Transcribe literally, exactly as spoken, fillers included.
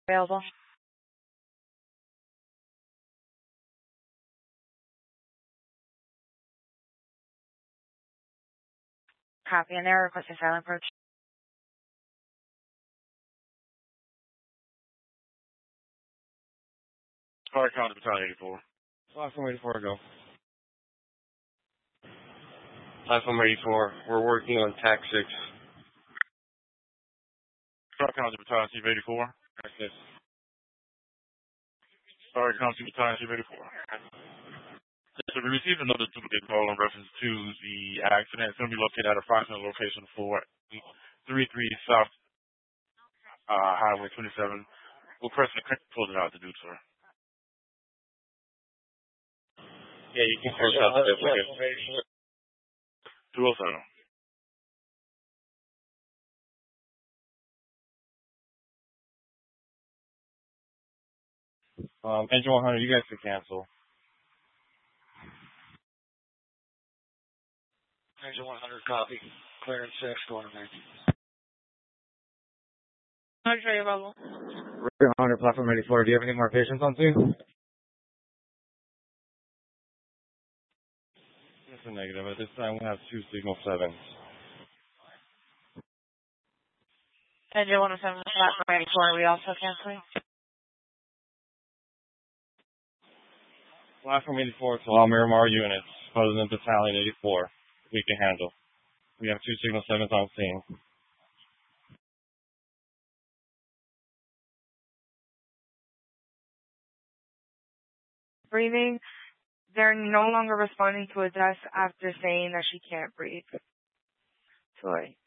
available. Copy in there. Requesting silent approach. Alright, County Battalion eighty-four. Platform eighty-four, go. Platform eighty-four, we're working on T A C six. Alright, County Battalion Chief eighty-four. Practice. Alright, County Battalion Chief eighty-four. So we received another duplicate call in reference to the accident. It's going to be located at a approximate location for thirty-three South uh, Highway twenty-seven. We'll press the pull it out to do, sir. Yeah, you can close out the duplicate. two oh seven. Um, Engine one hundred, you guys can cancel. Engine one hundred, copy. Clearance six, going to make. one hundred available. one hundred, Platform eighty-four, do you have any more patients on scene? It's a negative. At this time, we have two signal sevens. Engine one oh seven, Platform eighty-four, are we also canceling? Platform eighty-four to all Miramar units, other than Battalion eighty-four, we can handle. We have two signal sevens on scene. Breathing. They're no longer responding to a desk after saying that she can't breathe. Sorry.